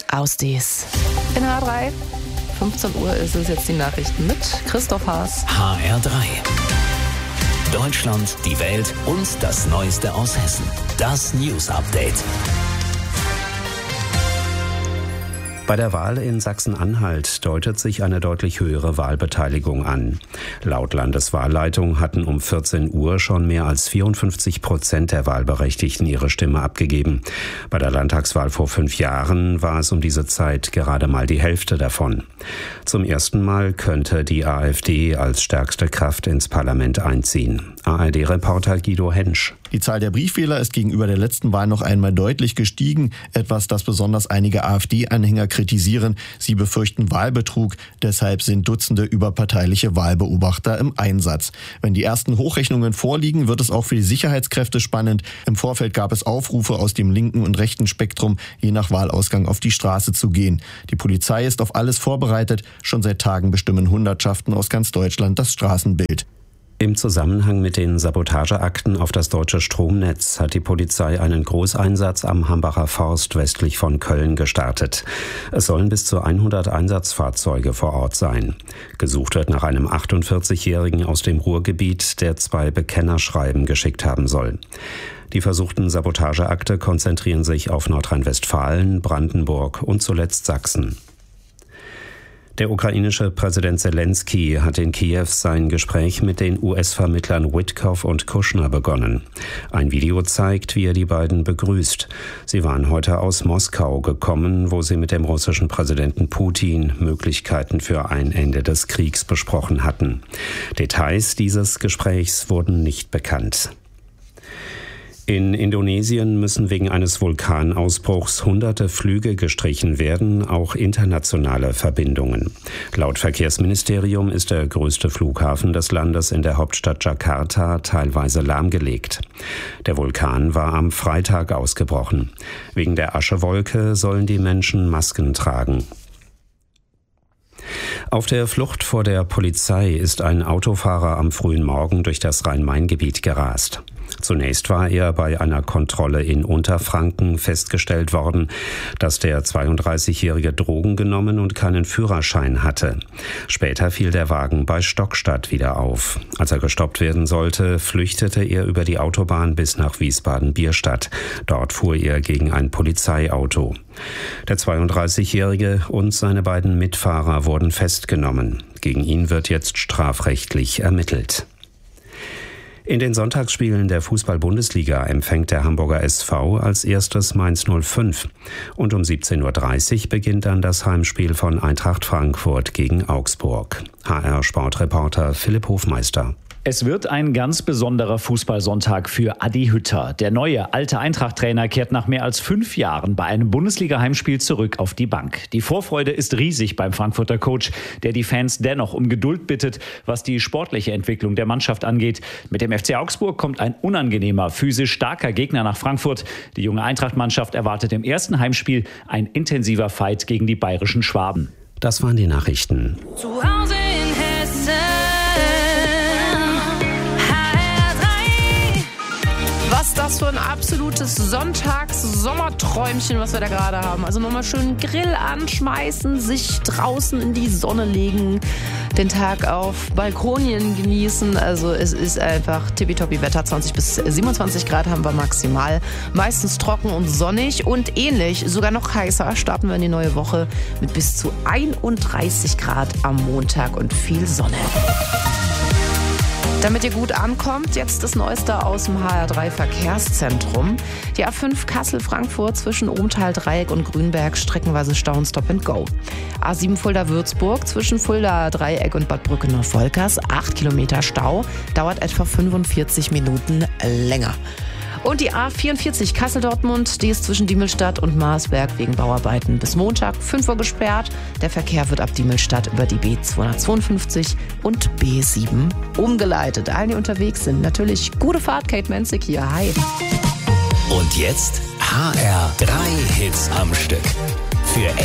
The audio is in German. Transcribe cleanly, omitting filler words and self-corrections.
aus dies. In H3, 15 Uhr ist es jetzt die Nachrichten mit Christoph Haas. HR3. Deutschland, die Welt und das Neueste aus Hessen. Das News Update. Bei der Wahl in Sachsen-Anhalt deutet sich eine deutlich höhere Wahlbeteiligung an. Laut Landeswahlleitung hatten um 14 Uhr schon mehr als 54% der Wahlberechtigten ihre Stimme abgegeben. Bei der Landtagswahl vor 5 Jahren war es um diese Zeit gerade mal die Hälfte davon. Zum ersten Mal könnte die AfD als stärkste Kraft ins Parlament einziehen. ARD-Reporter Guido Hensch. Die Zahl der Briefwähler ist gegenüber der letzten Wahl noch einmal deutlich gestiegen. Etwas, das besonders einige AfD-Anhänger kritisieren. Sie befürchten Wahlbetrug. Deshalb sind Dutzende überparteiliche Wahlbeobachter im Einsatz. Wenn die ersten Hochrechnungen vorliegen, wird es auch für die Sicherheitskräfte spannend. Im Vorfeld gab es Aufrufe aus dem linken und rechten Spektrum, je nach Wahlausgang auf die Straße zu gehen. Die Polizei ist auf alles vorbereitet. Schon seit Tagen bestimmen Hundertschaften aus ganz Deutschland das Straßenbild. Im Zusammenhang mit den Sabotageakten auf das deutsche Stromnetz hat die Polizei einen Großeinsatz am Hambacher Forst westlich von Köln gestartet. Es sollen bis zu 100 Einsatzfahrzeuge vor Ort sein. Gesucht wird nach einem 48-Jährigen aus dem Ruhrgebiet, der 2 Bekennerschreiben geschickt haben soll. Die versuchten Sabotageakte konzentrieren sich auf Nordrhein-Westfalen, Brandenburg und zuletzt Sachsen. Der ukrainische Präsident Zelensky hat in Kiew sein Gespräch mit den US-Vermittlern Witkoff und Kushner begonnen. Ein Video zeigt, wie er die beiden begrüßt. Sie waren heute aus Moskau gekommen, wo sie mit dem russischen Präsidenten Putin Möglichkeiten für ein Ende des Kriegs besprochen hatten. Details dieses Gesprächs wurden nicht bekannt. In Indonesien müssen wegen eines Vulkanausbruchs hunderte Flüge gestrichen werden, auch internationale Verbindungen. Laut Verkehrsministerium ist der größte Flughafen des Landes in der Hauptstadt Jakarta teilweise lahmgelegt. Der Vulkan war am Freitag ausgebrochen. Wegen der Aschewolke sollen die Menschen Masken tragen. Auf der Flucht vor der Polizei ist ein Autofahrer am frühen Morgen durch das Rhein-Main-Gebiet gerast. Zunächst war er bei einer Kontrolle in Unterfranken festgestellt worden, dass der 32-Jährige Drogen genommen und keinen Führerschein hatte. Später fiel der Wagen bei Stockstadt wieder auf. Als er gestoppt werden sollte, flüchtete er über die Autobahn bis nach Wiesbaden-Bierstadt. Dort fuhr er gegen ein Polizeiauto. Der 32-Jährige und seine beiden Mitfahrer wurden festgenommen. Gegen ihn wird jetzt strafrechtlich ermittelt. In den Sonntagsspielen der Fußball-Bundesliga empfängt der Hamburger SV als erstes Mainz 05. Und um 17.30 Uhr beginnt dann das Heimspiel von Eintracht Frankfurt gegen Augsburg. HR-Sportreporter Philipp Hofmeister. Es wird ein ganz besonderer Fußballsonntag für Adi Hütter. Der neue alte Eintracht-Trainer kehrt nach mehr als 5 Jahren bei einem Bundesliga-Heimspiel zurück auf die Bank. Die Vorfreude ist riesig beim Frankfurter Coach, der die Fans dennoch um Geduld bittet, was die sportliche Entwicklung der Mannschaft angeht. Mit dem FC Augsburg kommt ein unangenehmer, physisch starker Gegner nach Frankfurt. Die junge Eintracht-Mannschaft erwartet im ersten Heimspiel ein intensiver Fight gegen die bayerischen Schwaben. Das waren die Nachrichten. Zu Hause in Hessen. Was das für ein absolutes Sonntags-Sommerträumchen, was wir da gerade haben. Also nochmal schön Grill anschmeißen, sich draußen in die Sonne legen, den Tag auf Balkonien genießen. Also es ist einfach tippitoppi Wetter. 20 bis 27 Grad haben wir maximal. Meistens trocken und sonnig und ähnlich, sogar noch heißer, starten wir in die neue Woche mit bis zu 31 Grad am Montag und viel Sonne. Damit ihr gut ankommt, jetzt das Neueste aus dem HR3 Verkehrszentrum. Die A5 Kassel-Frankfurt zwischen Ohmtal-Dreieck und Grünberg streckenweise Stau und Stop and Go. A7 Fulda-Würzburg zwischen Fulda-Dreieck und Bad Brücke-Volkers 8 Kilometer Stau, dauert etwa 45 Minuten länger. Und die A44 Kassel-Dortmund, die ist zwischen Diemelstadt und Marsberg wegen Bauarbeiten bis Montag 5 Uhr gesperrt. Der Verkehr wird ab Diemelstadt über die B252 und B7 umgeleitet. Allen, die unterwegs sind, natürlich gute Fahrt. Kate Menzig hier. Hi. Und jetzt HR3 Hits am Stück. Für